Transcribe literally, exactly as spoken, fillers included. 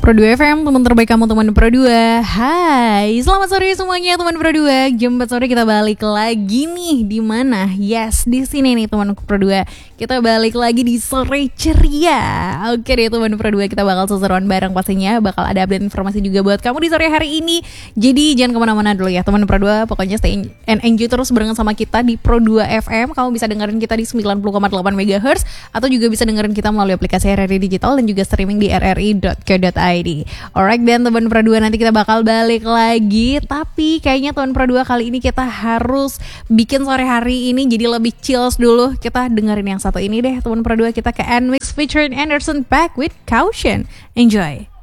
Pro dua F M, teman terbaik kamu, teman Pro dua. Hai, selamat sore semuanya teman Pro dua. Jam empat sore kita balik lagi nih. Di mana? Yes, di sini nih teman Pro dua. Kita balik lagi di sore ceria. Oke deh teman Pro dua, kita bakal seseruan bareng pastinya. Bakal ada update informasi juga buat kamu di sore hari ini. Jadi jangan kemana-mana dulu ya teman Pro dua. Pokoknya stay and enjoy terus bareng sama kita di Pro dua F M. Kamu bisa dengerin kita di sembilan puluh koma delapan megahertz atau juga bisa dengerin kita melalui aplikasi R R I Digital dan juga streaming di r r i dot co dot i d. Alright, dan teman Pro dua, nanti kita bakal balik lagi. Tapi kayaknya teman Pro dua kali ini kita harus bikin sore hari ini jadi lebih chills dulu. Kita dengerin yang satu ini deh teman Pro dua. Kita ke N-Mix featuring Anderson Paak with Caution. Enjoy.